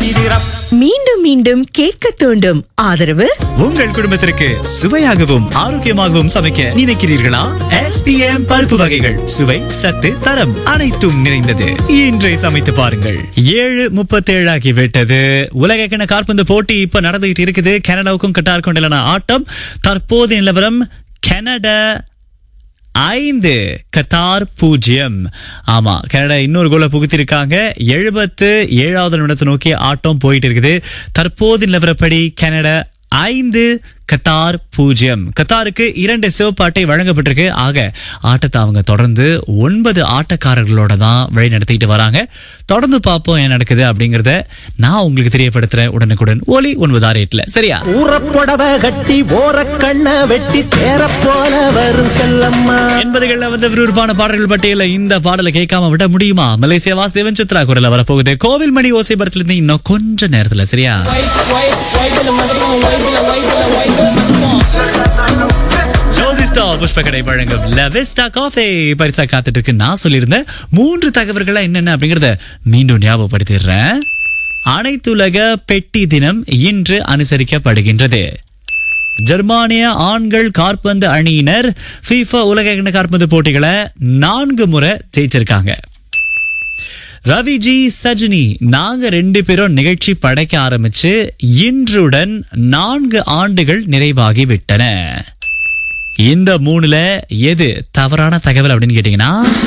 மீண்டும் மீண்டும் கேட்க தூண்டும் ஆதரவு உங்கள் குடும்பத்திற்கு சுவையாகவும் ஆரோக்கியமாகவும் சமைக்க நினைக்கிறீர்களா? SPM பருப்பு வகைகள் சுவை சத்து தரம் அனைத்தும் நிறைந்தது. இன்றை சமைத்து பாருங்கள். 7:37 ஆகிவிட்டது. உலகக்கிண காற்பந்து போட்டி இப்ப நடந்துகிட்டு இருக்குது. கனடாவுக்கும் கட்டாருக்கும் இடையிலான ஆட்டம். தற்போது நிலவரம் கனடா 5 கத்தார் 0. ஆமா, கனடா இன்னொரு கோலை புகுத்திருக்காங்க. 77வது நிமிடத்தை நோக்கி ஆட்டம் போயிட்டு இருக்குது. தற்போது நிலவரப்படி கனடா 5 கத்தார் 0. கத்தாருக்கு 2 சிவப்பு அட்டை வழங்கப்பட்டிருக்கு. ஆக ஆட்டத்தை அவங்க தொடர்ந்து 9 ஆட்டக்காரர்களோட தான் வழி நடத்திட்டு வராங்க. தொடர்ந்து பார்ப்போம் என்ன நடக்குது அப்படிங்கறத நான் உங்களுக்கு தெரியப்படுத்துறேன் உடனுக்குடன். ஒலி 968 சரியா? ஊரப்பொடவ கட்டி ஓரக்கண்ண வெட்டி தேர போல வரும் செல்லம்மா. 80களில் வந்த விறுவிறுப்பான பாடல்கள் பட்டியல இந்த பாடலை கேட்காம விட முடியுமா? மலேசியா வாசுதேவன் சித்ரா குரல்ல வரப்போகுது. கோவில் மணி ஓசை படத்துல இருந்து இன்னும் கொஞ்ச நேரத்துல. சரியா? புஷ்பகடை வழங்கும் லெவிஸ்டா காஃபி பரிசா காத்துட்டு இருக்கு. நான் சொல்லியிருந்தேன் 3 தகவல்களா என்னென்ன அப்படிங்கறத மீண்டும் ஞாபகப்படுத்திடுறேன். அனைத்துலக பெட்டி தினம் இன்று அனுசரிக்கப்படுகின்றது. ஜெர்மானிய ஆண்கள் காற்பந்து அணியினர் FIFA உலக காற்பந்து போட்டிகளை 4 முறை ஜெயிச்சிருக்காங்க. ரவிஜி சஜினி நாங்க 2 பேரும் நிகழ்ச்சி படைக்க ஆரம்பிச்சு இன்றுடன் 4 ஆண்டுகள் நிறைவாகி விட்டன. இந்த 3ல எது தவறான தகவல் அப்படின்னு கேட்டீங்கன்னா,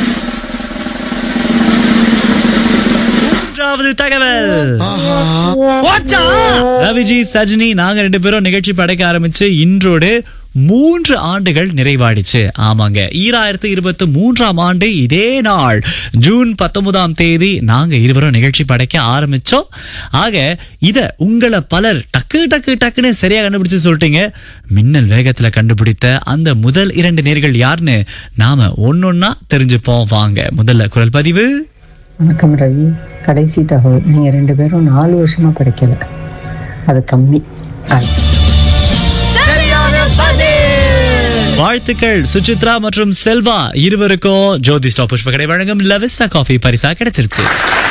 3வது தகவல். ரவிஜி சஜினி நாங்க 2 பேரும் நிகழ்ச்சி படைக்க ஆரம்பிச்சு இன்றோடு 3 ஆண்டுகள் நிறைவாடிச்சு. ஆமாங்க, 2023ஆம் ஆண்டு இதே நாள் ஜூன் 19ஆம் தேதி நாங்க இருவரும் நிகழ்ச்சி படைக்க ஆரம்பிச்சோம். ஆக இத உங்களை பலர் டக்குன்னு சரியா கண்டுபிடிச்சு சொல்லிட்டீங்க. மின்னல் வேகத்துல கண்டுபிடித்த அந்த முதல் 2 நேர்கள் யாருன்னு நாம ஒன்னொன்னா தெரிஞ்சுப்போம். வாங்க, முதல்ல குரல் பதிவு. வணக்கம் ரவி. கடைசி தகவல், நீங்க 2 பேரும் 4 வருஷமா படிக்கல, அது கம்மி. வாழ்த்துக்கள் சுசித்ரா மற்றும் செல்வா இருவருக்கும் ஜோதிஸ்டா புஷ்பகடை வழங்கும் லெவிஸ்டா காஃபி பரிசா கிடைச்சிருச்சு.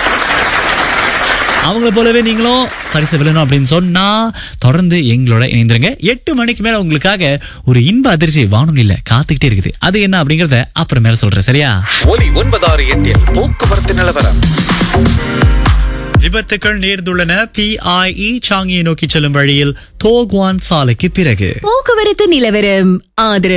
அவங்கள போலவே நீங்களும் பரிசு வெல்லணும் அப்படின்னு சொன்னா தொடர்ந்து எங்களோட இணைந்திருங்க. 8 மணிக்கு மேல உங்களுக்காக ஒரு இன்ப அதிர்ச்சி வானொலியில காத்துக்கிட்டே இருக்குது. அது என்ன அப்படிங்கறத அப்புறமேல சொல்றேன். சரியா? ஒலி 968 போக்குவரத்து நிலவரம். விபத்துக்கள் நேர்ந்துள்ளன. PIE சாங்கியை நோக்கி செல்லும் வழியில் தோகுவான் சாலைக்கு பிறகு போக்குவரத்து நிலவரம் ஆதரவு